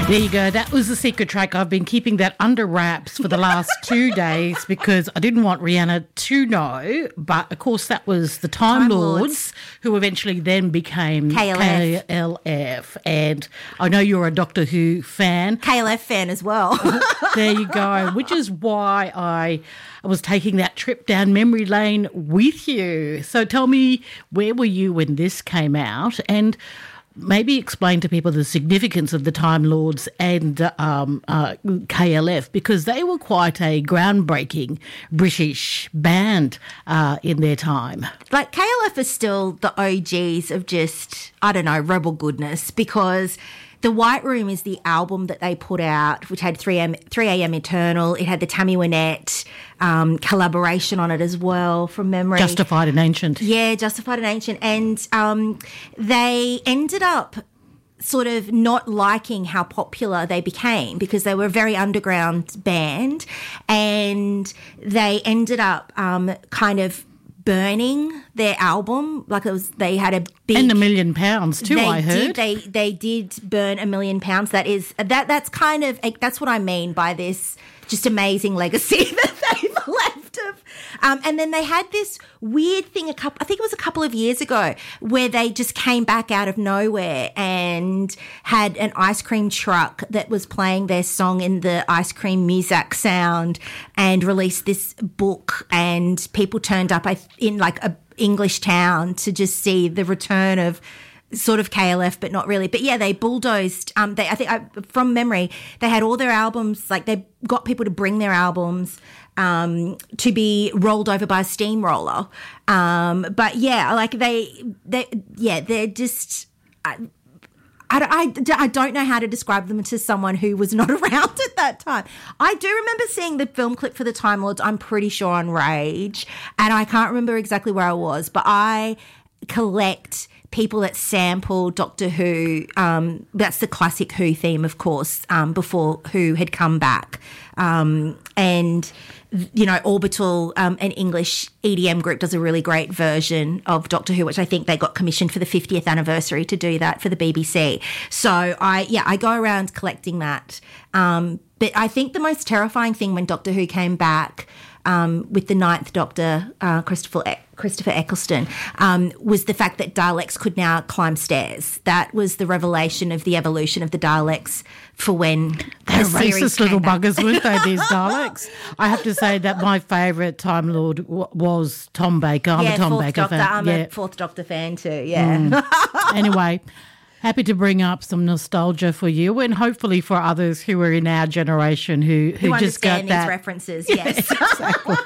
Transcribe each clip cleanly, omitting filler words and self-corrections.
There you go. That was the secret track. I've been keeping that under wraps for the last 2 days because I didn't want Rihanna to know. But, of course, that was the Time Lords who eventually then became KLF. And I know you're a Doctor Who fan. KLF fan as well. There you go, which is why I was taking that trip down memory lane with you. So tell me, where were you when this came out? And maybe explain to people the significance of the Time Lords and KLF, because they were quite a groundbreaking British band in their time. Like, KLF is still the OGs of just, I don't know, rebel goodness, because The White Room is the album that they put out, which had 3am Eternal. It had the Tammy Wynette collaboration on it as well, from memory. Justified and Ancient. Yeah, Justified and Ancient. And they ended up sort of not liking how popular they became because they were a very underground band, and they ended up kind of burning their album. Like, it was, they had a big, and £1 million too, I heard. They did burn £1 million. That's kind of, that's what I mean by this just amazing legacy that they've left of. And then they had this weird thing I think it was a couple of years ago, where they just came back out of nowhere and had an ice cream truck that was playing their song in the ice cream music sound, and released this book, and people turned up in like a English town to just see the return of sort of KLF, but not really. But yeah, they bulldozed. From memory, they had all their albums, like they got people to bring their albums to be rolled over by a steamroller. But yeah, like they're just. I don't know how to describe them to someone who was not around at that time. I do remember seeing the film clip for the Time Lords, I'm pretty sure on Rage, and I can't remember exactly where I was, but I collect people that sample Doctor Who. That's the classic Who theme, of course, before Who had come back. And, you know, Orbital, an English EDM group, does a really great version of Doctor Who, which I think they got commissioned for the 50th anniversary to do that for the BBC. So I go around collecting that. But I think the most terrifying thing when Doctor Who came back with the Ninth Doctor, Christopher Eccleston, was the fact that Daleks could now climb stairs. That was the revelation of the evolution of the Daleks for when they're the series racist little came back. buggers, weren't they, these Daleks? I have to say that my favourite Time Lord was Tom Baker. I'm a Tom Baker fan. I'm a Fourth Doctor fan too, yeah. Anyway, happy to bring up some nostalgia for you, and hopefully for others who are in our generation who just got understand that. these references, yes. Exactly.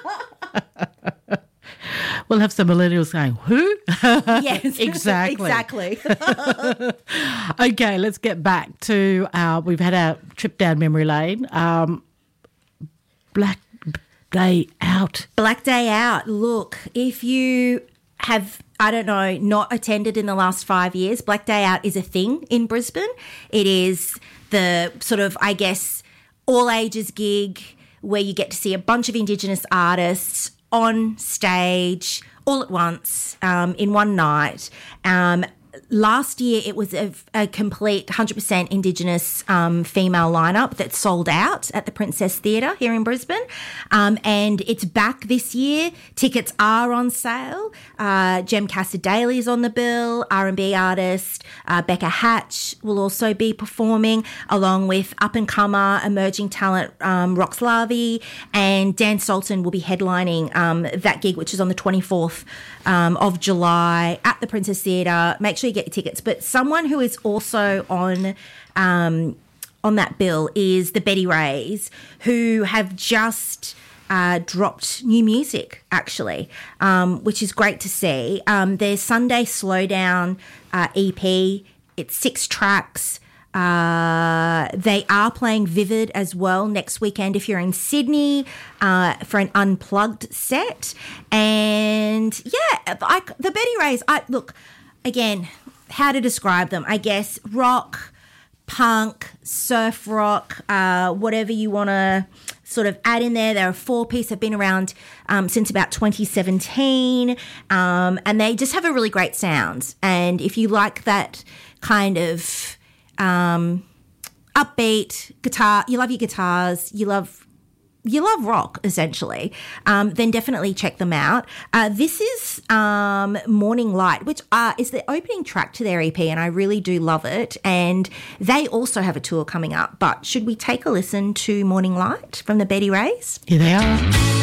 We'll have some millennials saying, who? Yes, exactly. Exactly. Okay, let's get back to we've had our trip down memory lane. Black Day Out. Black Day Out. Look, if you have, I don't know, not attended in the last 5 years, Black Day Out is a thing in Brisbane. It is the sort of, I guess, all ages gig where you get to see a bunch of Indigenous artists on stage all at once in one night. Last year, it was a complete 100% Indigenous female lineup that sold out at the Princess Theatre here in Brisbane. And it's back this year. Tickets are on sale. Jem Cassar-Daley is on the bill. R&B artist Becca Hatch will also be performing, along with up-and-comer emerging talent Rox Larvey, and Dan Sultan will be headlining that gig, which is on the 24th of July at the Princess Theatre. Make sure you get your tickets. But someone who is also on that bill is the Betty Rays, who have just dropped new music, actually, which is great to see. Their Sunday Slowdown EP, it's 6 tracks. They are playing Vivid as well next weekend if you're in Sydney for an unplugged set. And yeah, the Betty Rays, look, again, how to describe them? I guess rock, punk, surf rock, whatever you want to sort of add in there. They're a 4-piece. They've been around since about 2017, and they just have a really great sound. And if you like that kind of, I upbeat guitar, you love your guitars, you love rock, essentially, then definitely check them out. This is Morning Light, which is the opening track to their EP, and I really do love it. And they also have a tour coming up. But should we take a listen to Morning Light from the Betty Rays? Here they are.